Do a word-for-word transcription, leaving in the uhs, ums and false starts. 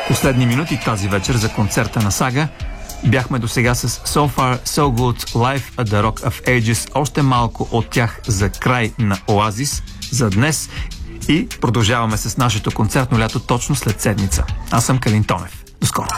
Последни минути тази вечер за концерта на Сага. Бяхме до сега с So Far, So Good, Live at the Rock of Ages, още малко от тях за край на Оазис за днес и продължаваме с нашето концертно лято точно след седмица. Аз съм Калин Тонев. До скоро!